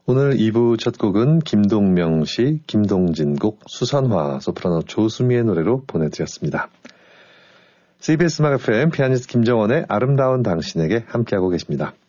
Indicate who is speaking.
Speaker 1: 오늘 2부 첫 곡은 김동명 씨, 김동진 곡 수선화, 소프라노 조수미의 노래로 보내드렸습니다. CBS 음악 FM 피아니스트 김정원의 아름다운 당신에게 함께하고 계십니다.